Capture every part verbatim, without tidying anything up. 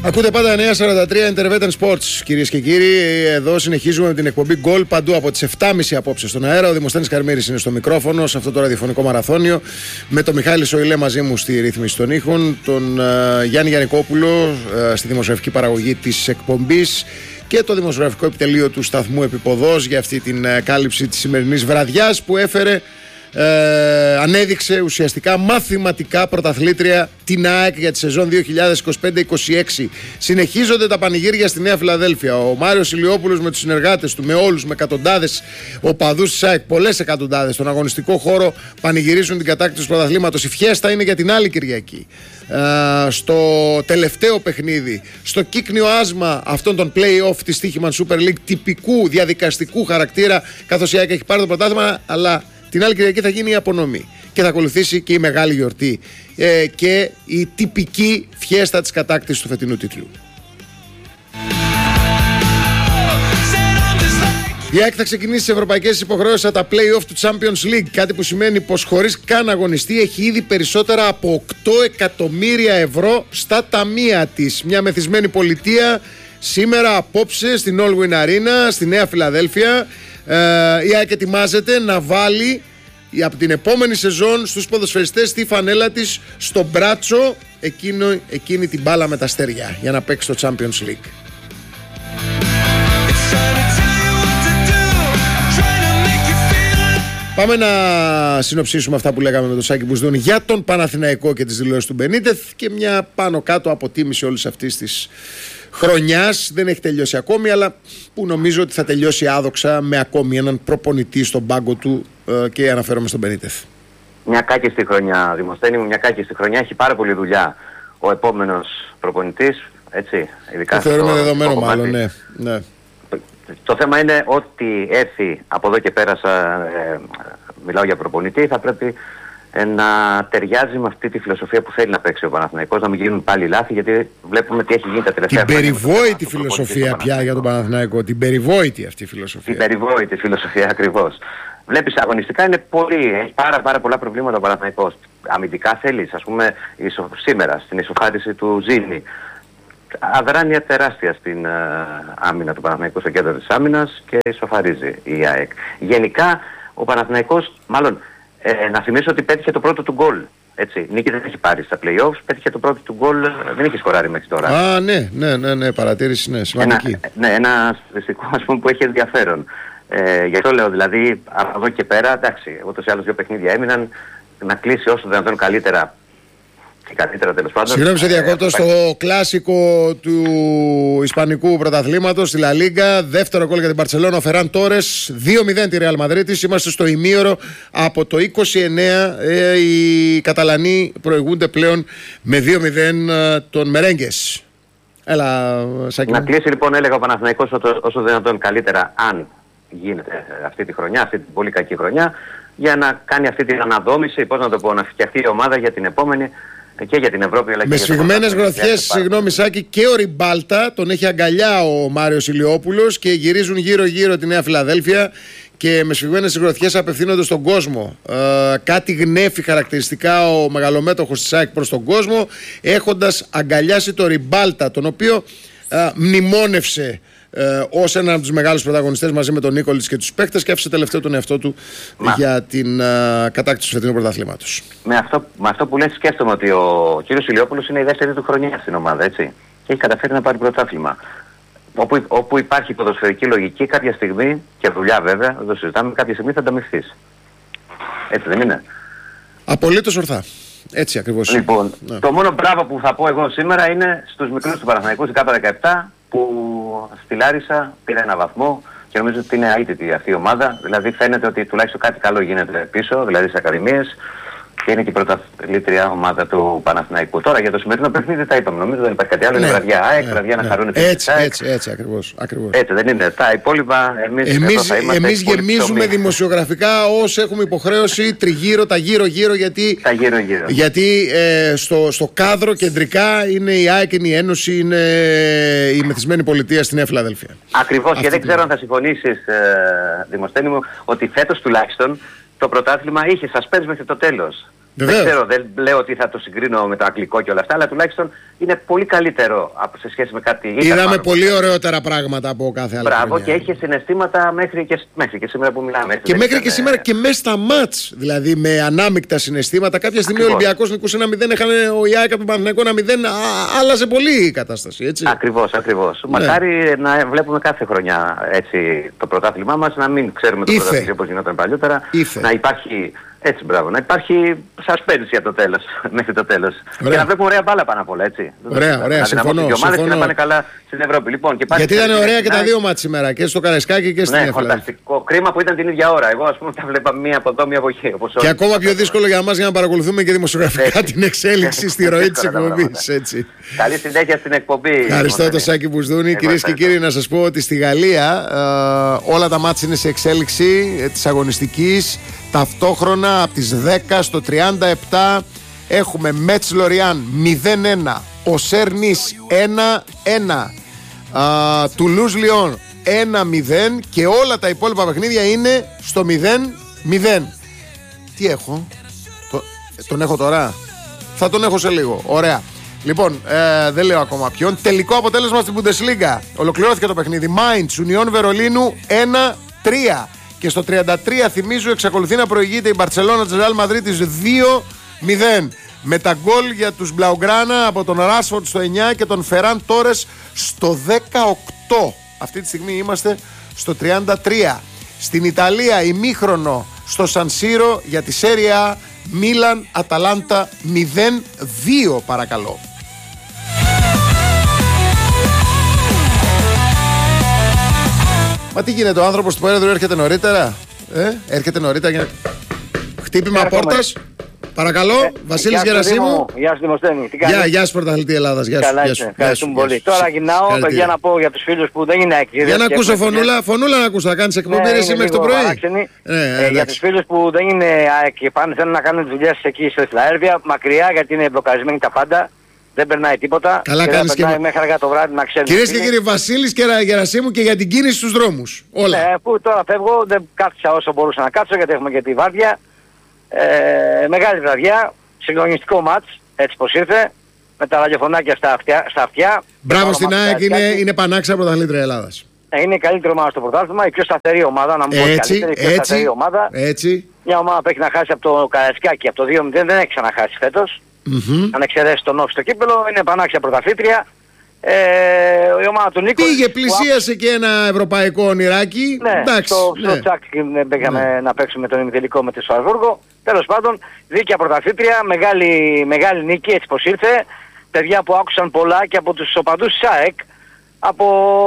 Ακούτε πάντα εννιά σαράντα τρία Intervetan Sports, κυρίες και κύριοι. Εδώ συνεχίζουμε με την εκπομπή Goal παντού από τις επτά και μισή απόψε στον αέρα. Ο Δημοσθένης Καρμύρης είναι στο μικρόφωνο, σε αυτό το ραδιοφωνικό μαραθώνιο. Με τον Μιχάλη Σοηλέ μαζί μου στη ρύθμιση των ήχων. Τον uh, Γιάννη Γιαννικόπουλο uh, στη δημοσιογραφική παραγωγή της εκπομπής. Και το δημοσιογραφικό επιτελείο του σταθμού Επιποδός για αυτή την uh, κάλυψη της σημερινής βραδιάς που έφερε. Ε, ανέδειξε ουσιαστικά μαθηματικά πρωταθλήτρια την ΑΕΚ για τη σεζόν δύο χιλιάδες είκοσι πέντε είκοσι έξι. Συνεχίζονται τα πανηγύρια στη Νέα Φιλαδέλφια. Ο Μάριος Ηλιόπουλος με τους συνεργάτες του, με όλους, με εκατοντάδες οπαδούς της ΑΕΚ, πολλές εκατοντάδες στον αγωνιστικό χώρο, πανηγυρίζουν την κατάκτηση του πρωταθλήματος. Η φιέστα είναι για την άλλη Κυριακή. Ε, στο τελευταίο παιχνίδι, στο κύκνιο άσμα αυτών των play-off της Stoichman Super League, τυπικού διαδικαστικού χαρακτήρα, καθώς η ΑΕΚ έχει πάρει το πρωτάθλημα, αλλά την άλλη Κυριακή θα γίνει η απονομή και θα ακολουθήσει και η μεγάλη γιορτή ε, και η τυπική φιέστα της κατάκτησης του φετινού τίτλου. Η ΑΕΚ θα ξεκινήσει τις ευρωπαϊκές υποχρεώσεις από τα play-off του Champions League, κάτι που σημαίνει πως χωρίς καν αγωνιστή έχει ήδη περισσότερα από οκτώ εκατομμύρια ευρώ στα ταμεία της. Μια μεθυσμένη πολιτεία σήμερα απόψε στην Allwyn Arena στη Νέα Φιλαδέλφια. Ε, η ΑΕΚ ετοιμάζεται να βάλει από την επόμενη σεζόν στους ποδοσφαιριστές τη φανέλα της στο μπράτσο εκείνο, εκείνη την μπάλα με τα αστέρια για να παίξει το Champions League. Πάμε να συνοψίσουμε αυτά που λέγαμε με τον Σάκη Μπουσδούνη για τον Παναθηναϊκό και τις δηλώσεις του Μπενίτεθ και μια πάνω κάτω αποτίμηση όλης αυτής της χρονιάς. Δεν έχει τελειώσει ακόμη, αλλά που νομίζω ότι θα τελειώσει άδοξα με ακόμη έναν προπονητή στον πάγκο του ε, και αναφέρομαι στον Μπενίτεθ. Μια κάκιστη χρονιά, Δημοσθένη μου, μια κάκιστη χρονιά. Έχει πάρα πολλή δουλειά ο επόμενος προπονητής, έτσι. Ειδικά το θεωρούμε στο, δεδομένο στο μάλλον, ναι, ναι. Το θέμα είναι ότι έρθει από εδώ και πέρασα, ε, μιλάω για προπονητή, θα πρέπει ε, να ταιριάζει με αυτή τη φιλοσοφία που θέλει να παίξει ο Παναθηναϊκός, να μην γίνουν πάλι λάθη, γιατί βλέπουμε τι έχει γίνει τα τελευταία χρόνια. Την χρόνια. περιβόητη φιλοσοφία πια για τον Παναθηναϊκό, την περιβόητη αυτή φιλοσοφία. Την περιβόητη φιλοσοφία ακριβώς. Βλέπεις αγωνιστικά είναι πολύ, έχει πάρα, πάρα πολλά προβλήματα ο Παναθηναϊκός. Αμυντικά θέλεις, ας πούμε, ισο, σήμερα στην ισοφάριση του Ζήνη. Αδράνεια τεράστια στην uh, άμυνα του Παναθηναϊκού, στο κέντρο της άμυνας και ισοφαρίζει η ΑΕΚ. Γενικά ο Παναθηναϊκός, μάλλον ε, να θυμίσω ότι πέτυχε το πρώτο του γκολ. Έτσι, νίκη δεν έχει πάρει στα play-offs, πέτυχε το πρώτο του γκολ, δεν έχει σκοράρει μέχρι τώρα. Α, ναι, ναι, ναι, ναι, παρατήρηση, ναι, σημαντική. Ένα, ναι, ένα στατιστικό, ας πούμε, που έχει ενδιαφέρον. Ε, γι' αυτό λέω, δηλαδή, από εδώ και πέρα, εντάξει, ούτως ή άλλως δύο παιχνίδια έμειναν, να κλείσει όσο δυνατόν καλύτερα. Καλύτερα, τέλος πάντων. Συγγνώμη σε διακόπτω, στο κλάσικο του Ισπανικού πρωταθλήματος στη Λα Λίγκα, δεύτερο γκολ για την Μπαρτσελόνα, ο Φεράν Τόρες, δύο μηδέν τη Ρεάλ Μαδρίτης. Είμαστε στο ημίωρο από το είκοσι εννέα, ε, οι Καταλανοί προηγούνται πλέον με δύο μηδέν ε, τον Μερέγκες. Έλα, Σάκη. Να κλείσει λοιπόν, έλεγα ο Παναθηναϊκός όσο, όσο δυνατόν καλύτερα, αν γίνεται αυτή τη χρονιά, αυτή την πολύ κακή χρονιά, για να κάνει αυτή την αναδόμηση, πώς να το πω, να φτιαχτεί η ομάδα για την επόμενη και για την Ευρώπη, αλλά με και σφιγμένες γροθιές, συγγνώμη Σάκη, και ο Ριμπάλτα, τον έχει αγκαλιά ο Μάριος Ηλιόπουλος και γυρίζουν γύρω-γύρω τη Νέα Φιλαδέλφια και με σφιγμένες γροθιές απευθύνονται στον κόσμο. Ε, κάτι γνέφει χαρακτηριστικά ο μεγαλομέτωχος της ΑΕΚ προς τον κόσμο, έχοντας αγκαλιάσει τον Ριμπάλτα, τον οποίο ε, μνημόνευσε Ε, ως έναν από τους μεγάλους πρωταγωνιστές μαζί με τον Νίκολιτς και τους παίκτες και άφησε τελευταίο τον εαυτό του Μα. για την uh, κατάκτηση του φετινού πρωταθλήματος. Με αυτό, με αυτό που λες σκέφτομαι ότι ο κύριος Ηλιόπουλος είναι η δεύτερη του χρονιά στην ομάδα, έτσι, και έχει καταφέρει να πάρει πρωτάθλημα. Όπου, όπου υπάρχει ποδοσφαιρική λογική, κάποια στιγμή, και δουλειά βέβαια, δεν το συζητάμε, κάποια στιγμή θα ανταμυφθείς. Έτσι δεν είναι? Απολύτως ορθά. Έτσι ακριβώς. Λοιπόν, ναι. Το μόνο μπράβο που θα πω εγώ σήμερα είναι στους μικρούς του Παναθηναϊκού, στην Κάπα δεκαεπτά, που στη Λάρισα πήρε ένα βαθμό και νομίζω ότι είναι αίτητη αυτή η ομάδα. Δηλαδή φαίνεται ότι τουλάχιστον κάτι καλό γίνεται πίσω, δηλαδή στις ακαδημίες, και είναι και η πρωταθλήτρια ομάδα του Παναθηναϊκού. Τώρα για το σημερινό παιχνίδι τα είπαμε, νομίζω δεν υπάρχει κάτι άλλο. Ναι, είναι βραδιά ΑΕΚ, ναι, βραδιά ναι, να χαρούν ναι. Έτσι, έτσι, έτσι ακριβώς, ακριβώς. Έτσι δεν είναι? Τα υπόλοιπα εμείς, εμείς, θα είμαστε εμείς γεμίζουμε δημοσιογραφικά ως έχουμε υποχρέωση τριγύρω, τα γύρω-γύρω, γιατί, τα γύρω-γύρω. γιατί ε, στο, στο κάδρο κεντρικά είναι η ΑΕΚ, είναι η Ένωση, είναι η μεθυσμένη πολιτεία στη Νέα Φιλαδέλφια. Ακριβώς, και δεν ξέρω αν θα συμφωνήσεις, ε, Δημοσθένη μου, ότι φέτος τουλάχιστον το πρωτάθλημα είχε suspense μέχρι το τέλος. Βεβαίως. Δεν ξέρω, δεν λέω ότι θα το συγκρίνω με το αγγλικό και όλα αυτά, αλλά τουλάχιστον είναι πολύ καλύτερο από σε σχέση με κάτι. Είδαμε μάλλον, πολύ ωραιότερα πράγματα από κάθε άλλη. Μπράβο, χρονιά. και έχει συναισθήματα μέχρι και, μέχρι και σήμερα που μιλάμε. Και μέχρι και σήμερα και μέσα στα μάτς, δηλαδή με ανάμεικτα συναισθήματα. Κάποια στιγμή ακριβώς. Ο Ολυμπιακός νικούσε ένα μηδέν, έχανε ο ΙΑΕΚ από τον Παναθηναϊκό ένα μηδέν, άλλαζε πολύ η κατάσταση. Έτσι. Ακριβώς, ακριβώς. Ναι. Μακάρι να βλέπουμε κάθε χρονιά έτσι, το πρωτάθλημά μας, να μην ξέρουμε το πρωτάθλημα όπως γινόταν παλιότερα. Ήθε. Να υπάρχει. Έτσι, μπράβο. Να υπάρχει suspense για το τέλος, μέχρι το τέλος. Ωραία. Και να βλέπουμε ωραία μπάλα πάνω απ' όλα, έτσι. Ωραία, ωραία, να συμφωνώ. Και ομάδες και να πάνε καλά στην Ευρώπη. Λοιπόν, και γιατί ήταν ωραία και τα δύο μάτς σήμερα, και στο Καραϊσκάκι και στην Εφλά. Ναι, φανταστικό. Κρίμα που ήταν την ίδια ώρα. Εγώ, ας πούμε, τα βλέπα μία από εδώ, μία από εκεί. Όπως και ακόμα πιο δύσκολο για μας για να παρακολουθούμε και δημοσιογραφικά την εξέλιξη στη ροή της εκπομπής. Καλή συνέχεια στην εκπομπή. Ευχαριστώ τον Σάκη Μπουσδούνη. Κυρίες και κύριοι, να σας πω ότι στη Γαλλία όλα τα μάτς είναι σε εξέλιξη της αγωνιστικής. Ταυτόχρονα από τις δέκα στο τριάντα επτά έχουμε Μέτς Λοριάν μηδέν ένα, Οσέρ Νις ένα ένα, Τουλούζ Λιόν ένα μηδέν και όλα τα υπόλοιπα παιχνίδια είναι στο μηδέν μηδέν. Τι έχω? Το, τον έχω τώρα? Θα τον έχω σε λίγο. Ωραία. Λοιπόν, ε, δεν λέω ακόμα ποιον. Τελικό αποτέλεσμα στην Bundesliga. Ολοκληρώθηκε το παιχνίδι. Μάιντς, Ουνιόν Βερολίνου ένα τρία. Και στο τριάντα τρία, θυμίζω, εξακολουθεί να προηγείται η Μπαρτσελώνα της Ρεάλ Μαδρίτης δύο μηδέν. Με τα γκολ για τους Μπλαουγκράνα από τον Ράσφορντ στο εννιά και τον Φεράν Τόρες στο δεκαοκτώ. Αυτή τη στιγμή είμαστε στο τριάντα τρία. Στην Ιταλία, ημίχρονο στο Σαν Σύρο για τη Σέρια Μίλαν Αταλάντα μηδέν δύο, παρακαλώ. Μα τι γίνεται, ο άνθρωπος του Πρόεδρου έρχεται νωρίτερα? Ε, έρχεται νωρίτερα για χτύπημα πόρτας. Παρακαλώ, ε, Βασίλης Γερασίμου. Γεια σου Δημοσθένη. Γεια, γεια σου πρωταθλητή Ελλάδας. Γεια σου. Καλά είσαι, ευχαριστούμε πολύ. Τώρα γυρνάω για να πω για τους φίλους που δεν είναι έκτιδες. Για να ακούσω φωνούλα, φωνούλα να ακούσω, θα κάνεις εκπομπή εσύ μέχρι το πρωί. Για τους φίλους που δεν είναι ΑΕΚ και πάνε θέλουν να κάνουν δουλειές εκεί στο Φιλαδέλφια, μακριά γιατί είναι μπλοκαρισμένοι τα πάντα. Δεν περνάει τίποτα. Καλά κάνεις και μέχρι αργά το βράδυ να ξέρεις. Κυρίες και κύριοι, Βασίλης και Γερασίμου και για την κίνηση στους δρόμους. Όλα. Ναι, που τώρα φεύγω, δεν κάθισα όσο μπορούσα να κάτσω γιατί έχουμε και τη βάρδια. Ε, μεγάλη βραδιά, συγκλονιστικό μάτς, έτσι πως ήρθε, με τα ραδιοφωνάκια στα αυτιά. Στα αυτιά. Μπράβο στην ΑΕΚ, είναι, είναι πανάξια πρωταθλήτρια Ελλάδας. Ε, είναι η καλύτερη ομάδα στο πρωτάθλημα, η πιο σταθερή ομάδα, να μην πω καλύτερη, η πιο έτσι, σταθερή ομάδα. Έτσι. Μια ομάδα που έχει να χάσει από το Καραϊσκάκι, από το δύο μηδέν, δεν έχει ξαναχάσει φέτος. Mm-hmm. Αν εξαιρέσει τον όφη στο κύπελο, είναι πανάξια πρωταθλήτρια. Ε, η ομάδα του Νίκο. Πήγε, πλησίασε και ένα ευρωπαϊκό ονειράκι. Ναι, εντάξει, στο, ναι. στο τσάκ πήγαμε ναι. να παίξουμε τον ημιτελικό με τη Στρασβούργο. Τέλος πάντων, δίκαια πρωταθλήτρια, μεγάλη, μεγάλη νίκη, έτσι πως ήρθε. Παιδιά που άκουσαν πολλά και από τους οπαδούς της ΑΕΚ, από,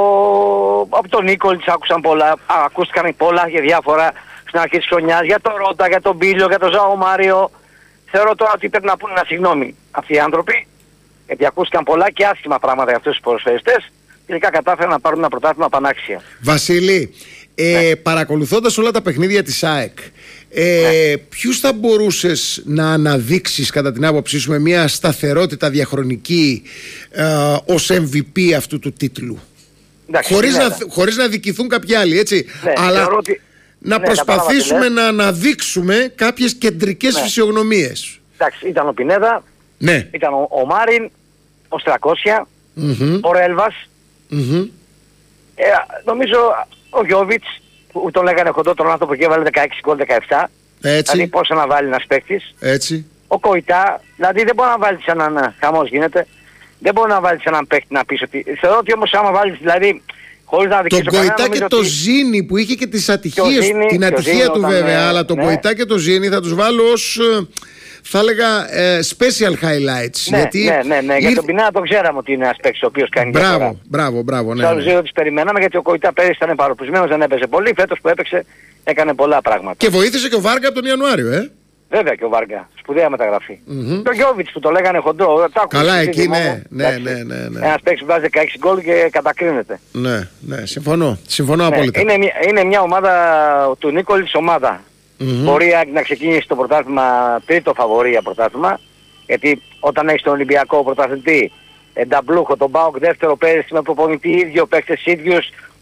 από τον Νίκολιτς άκουσαν πολλά, α, ακούστηκαν πολλά για διάφορα στην αρχή της χρονιάς, για τον Ρώτα, για τον Μπίλιο, για τον Ζάο Μάριο. Θεωρώ τώρα ότι πρέπει να πούνε ένα συγγνώμη αυτοί οι άνθρωποι, γιατί ακούστηκαν πολλά και άσχημα πράγματα για αυτούς τους ποδοσφαιριστές. Τελικά κατάφεραν να πάρουν ένα πρωτάθλημα πανάξια. Βασίλη, ε, ναι. παρακολουθώντας όλα τα παιχνίδια της ΑΕΚ, ε, ναι. ποιους θα μπορούσες να αναδείξεις κατά την άποψή σου με μια σταθερότητα διαχρονική ε, ως εμ βι πι αυτού του τίτλου? Εντάξει, χωρίς, να, χωρίς να δικηθούν κάποιοι άλλοι, έτσι. Ναι, αλλά ότι... να ναι, προσπαθήσουμε να αναδείξουμε κάποιες κεντρικές ναι. φυσιογνωμίες. Εντάξει, ήταν ο Πινέδα, ναι. ήταν ο, ο Μάριν, ο Στρακόσια, mm-hmm. ο Ρέλβας. Mm-hmm. Ε, νομίζω ο Γιώβιτς, που τον λέγανε χοντό τον άνθρωπο και έβαλε δεκαέξι γκολ δεκαεπτά. Έτσι. Δηλαδή πόσο να βάλει ένας παίκτης. Έτσι. Ο Κοϊτά, δηλαδή δεν μπορεί να βάλει σε έναν, χαμός γίνεται, δεν μπορεί να βάλει σε έναν παίκτη να πεις ότι... Θεωρώ ότι όμως άμα βάλεις δηλαδή... Χωρίς να τον Κοϊτά και το ότι... Ζήνη που είχε και τις ατυχίες, Ζήνη, την ατυχία Ζήνη, του βέβαια, ναι, αλλά τον ναι. Κοϊτά και το Ζήνη θα τους βάλω ως, θα έλεγα, ε, special highlights. Ναι, γιατί ναι, ναι, ναι. Για τον Πινέα τον ξέραμε ότι είναι ένας παίκτης ο οποίος κάνει μπράβο, διαφορά. Μπράβο, μπράβο, ναι. Στους άλλους δύο τις περιμέναμε γιατί ο Κοϊτά πέρυσι ήταν παροπλισμένος, δεν έπαιζε πολύ, φέτος που έπαιξε έκανε πολλά πράγματα. Και βοήθησε και ο Βάργα από τον Ιανουάριο, ε. Βέβαια και ο Βάργα, σπουδαία μεταγραφή. Mm-hmm. Το Γιώβιτς που το λέγανε χοντρό. Καλά εκεί ναι, ναι, ναι, ναι, ναι. Ένας παίκτης που βάζει δεκαέξι γκολ και κατακρίνεται. Ναι, ναι, συμφωνώ, συμφωνώ ναι, απόλυτα. Είναι, είναι μια ομάδα του Νίκολιτς ομάδα. Mm-hmm. Μπορεί να ξεκινήσει το πρωτάθλημα τρίτο φαβορί για πρωτάθλημα. Γιατί όταν έχεις τον Ολυμπιακό πρωταθλητή, Νταμπλούχο, τον Μπάουκ δεύτερο πέρυσι με προπονητή ίδιο, παίκτες ίδιους,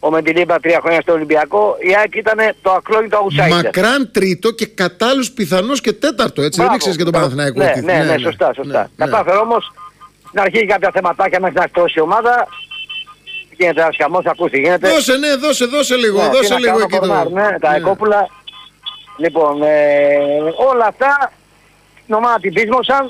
ο Μεντιλίμπα τρία χρόνια στο Ολυμπιακό, η ΑΕΚ ήταν το ακλόνητο outsider. Μακράν τρίτο και κατά άλλους πιθανώς και τέταρτο, έτσι. Μπράβο, δεν ήξερες και τον Παναθηναϊκό. Ναι, ναι, ναι, ναι, σωστά, σωστά. Ναι, ναι. Κατάφερε όμως στην αρχή κάποια θεματάκια μέχρι να εκτρώσει η ομάδα. Γίνεται ένας χαμός, ακούς τι γίνεται. Δώσε, ναι, δώσε, δώσε λίγο, ναι, δώσε λίγο εκεί το... Ναι, τα εκόπουλα. Λοιπόν, ε, όλα αυτά την ομάδα την πείσμωσαν.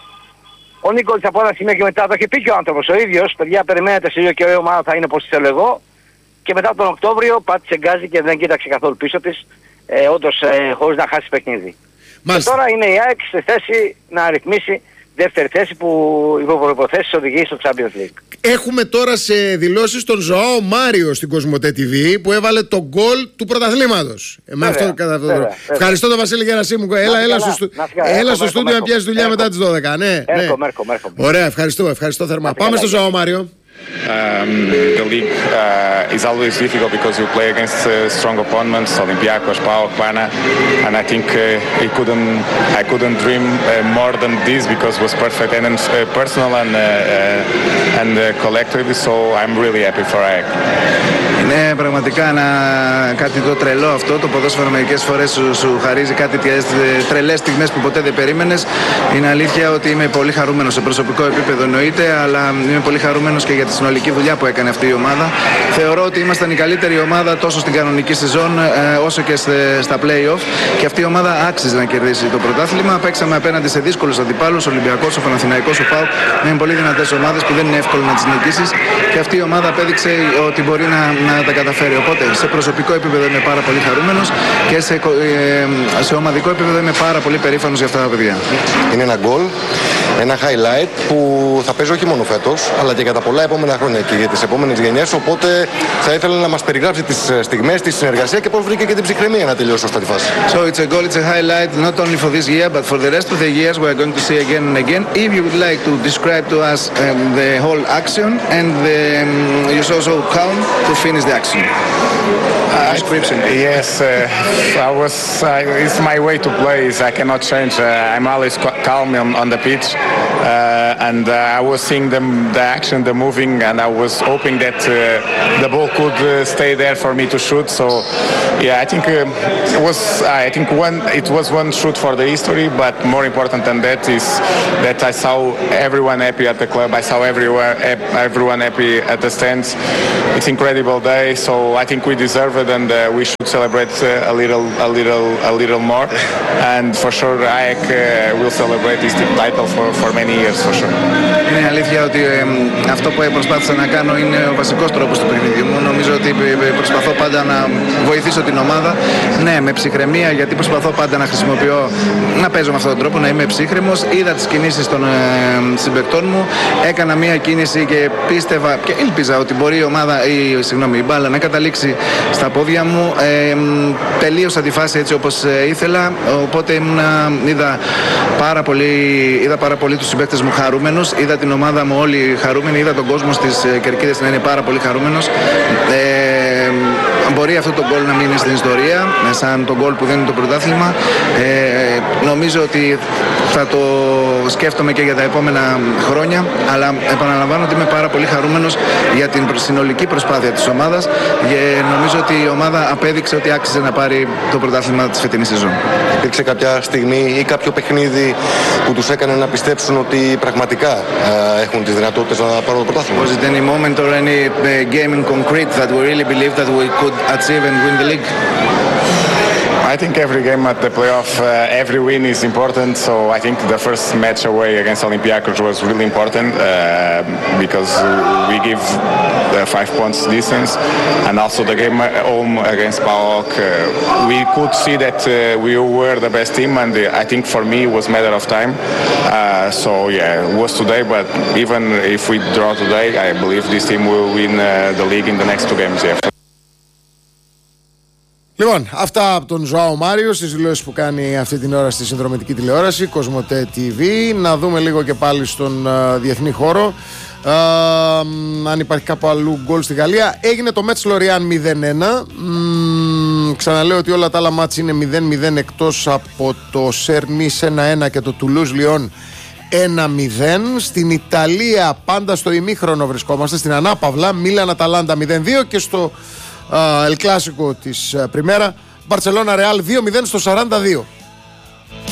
Ο Νίκολης από ένα σημείο και μετά το έχει πει και ο άνθρωπος ο ίδιος. Παιδιά, περιμένετε σε λίγο και η ομάδα θα είναι όπως τη θέλω εγώ. Και μετά τον Οκτώβριο πάτησε γκάζι και δεν κοίταξε καθόλου πίσω της. Ε, όντως ε, χωρίς να χάσει παιχνίδι. Μάλιστα. Και τώρα είναι η ΑΕΚ στη θέση να ρυθμίσει δεύτερη θέση που υπό προϋποθέσεις οδηγεί στο Champions League. Έχουμε τώρα σε δηλώσεις τον Ζωάο Μάριο στην Κοσμοτέ τι βι που έβαλε τον γκολ του πρωταθλήματος. Ε, με αυτό, κατά αυτό βέβαια, ευχαριστώ τον Βασίλη Γερασίμου. Έλα, έλα στο, στου... έλα στο στούντιο να πιάσει δουλειά μετά τις δώδεκα. Ναι, έρχομαι, έρχομαι, έρχομαι. Ωραία, ευχαριστώ, ευχαριστώ θερμά. Πάμε στο Ζωάο Μάριο. Um, the league uh, is always difficult because you play against uh, strong opponents, Olympiacos, PAOK, Pana, and I think uh, it couldn't, I couldn't dream uh, more than this because it was perfect and uh, personal and uh, uh, and uh, collective. So I'm really happy for A E K. Είναι πραγματικά ένα, κάτι το τρελό αυτό. Το ποδόσφαιρο μερικές φορές σου, σου χαρίζει κάτι τρελές στιγμές που ποτέ δεν περίμενες. Είναι αλήθεια ότι είμαι πολύ χαρούμενος σε προσωπικό επίπεδο εννοείται, αλλά είμαι πολύ χαρούμενος και για τη συνολική δουλειά που έκανε αυτή η ομάδα. Θεωρώ ότι ήμασταν η καλύτερη ομάδα τόσο στην κανονική σεζόν ε, όσο και στα play-off και αυτή η ομάδα άξιζε να κερδίσει το πρωτάθλημα. Παίξαμε απέναντι σε δύσκολους αντιπάλους, ο Ολυμπιακός, ο Παναθηναϊκός, ο ΠΑΟΚ. Είναι πολύ δυνατές ομάδες που δεν είναι εύκολο να τις νικήσεις και αυτή η ομάδα απέδειξε ότι μπορεί να, να τα καταφέρει. Οπότε σε προσωπικό επίπεδο είμαι πάρα πολύ χαρούμενος και σε, ε, σε ομαδικό επίπεδο είμαι πάρα πολύ περήφανος για αυτά τα παιδιά. Είναι ένα γκολ, ένα highlight που θα παίζει όχι μόνο φέτος, αλλά και για τα πολλά επόμενα χρόνια και για τις επόμενες γενιές. Οπότε θα ήθελα να μας περιγράψει τις στιγμές, τη συνεργασία και πώς βρήκε και την ψυχραιμία να τελειώσει σωστά τη φάση. So it's a goal, it's a highlight not only for this year but for the rest of the years we are going to see again and again. If you would like to describe to us um, the whole action and the, um, you show so calm to finish the action. Uh, yes, uh, I was. Uh, it's my way to play. Is I cannot change. Uh, I'm always calm on, on the pitch, uh, and uh, I was seeing them, the action, the moving, and I was hoping that uh, the ball could uh, stay there for me to shoot. So, yeah, I think uh, it was. I think one. It was one shoot for the history, but more important than that is that I saw everyone happy at the club. I saw everyone, everyone happy at the stands. It's incredible day. So I think we deserve it, and uh, we should celebrate uh, a little, a little, a little more. And for sure, A E K uh, will celebrate this title for for many years, for sure. Είναι αλήθεια ότι ε, αυτό που προσπάθησα να κάνω είναι ο βασικός τρόπος του παιχνιδιού μου. Νομίζω ότι προσπαθώ πάντα να βοηθήσω την ομάδα. Ναι, με ψυχραιμία, γιατί προσπαθώ πάντα να χρησιμοποιώ, να παίζω με αυτόν τον τρόπο, να είμαι ψύχρεμος. Είδα τις κινήσεις των ε, συμπαικτών μου. Έκανα μία κίνηση και πίστευα και ήλπιζα ότι μπορεί η ομάδα, ή, συγγνώμη, η μπάλα να καταλήξει στα πόδια μου. Ε, τελείωσα τη φάση έτσι όπως ε, ήθελα. Οπότε ήμουν, είδα, πάρα πολύ, είδα πάρα πολύ τους συμπαίκτες μου χαρούμενους. Είδα την ομάδα μου όλοι χαρούμενοι. Είδα τον κόσμο στις ε, κερκίδες να είναι πάρα πολύ χαρούμενος. Ε, μπορεί αυτό το γκολ να μείνει στην ιστορία, σαν το γκολ που δίνει το πρωτάθλημα. Ε, νομίζω ότι θα το σκέφτομαι και για τα επόμενα χρόνια, αλλά επαναλαμβάνω ότι είμαι πάρα πολύ χαρούμενος για την συνολική προσπάθεια της ομάδας και νομίζω ότι η ομάδα απέδειξε ότι άξιζε να πάρει το πρωτάθλημα της φετινής σεζόν. Υπήρξε κάποια στιγμή ή κάποιο παιχνίδι που τους έκανε να πιστέψουν ότι πραγματικά uh, έχουν τις δυνατότητες να πάρουν το πρωτάθλημα? Was it any moment or any uh, game in concrete that we really believed that we could achieve and win the league? I think every game at the playoff, uh, every win is important. So I think the first match away against Olympiacos was really important uh, because we give the five points distance, and also the game at home against PAOK. Uh, we could see that uh, we were the best team, and uh, I think for me it was a matter of time. Uh, so yeah, it was today, but even if we draw today, I believe this team will win uh, the league in the next two games. Yeah. Λοιπόν, αυτά από τον Ζωάο Μάριο στις δηλώσεις που κάνει αυτή την ώρα στη συνδρομητική τηλεόραση Κοσμοτέ τι βι. Να δούμε λίγο και πάλι στον uh, διεθνή χώρο uh, αν υπάρχει κάπου αλλού γκολ στη Γαλλία. Έγινε το Μέτς Λοριάν μηδέν ένα. mm, Ξαναλέω ότι όλα τα άλλα μάτς είναι μηδέν μηδέν εκτός από το Σερνίς ένα ένα και το Τουλούζ Λιόν ένα μηδέν. Στην Ιταλία πάντα στο ημίχρονο βρισκόμαστε, στην ανάπαυλα. Μίλαν Αταλάντα μηδέν δύο και στο Ελ Κλάσικο της Πριμέρα Μπαρσελόνα Ρεάλ δύο μηδέν στο σαράντα δύο.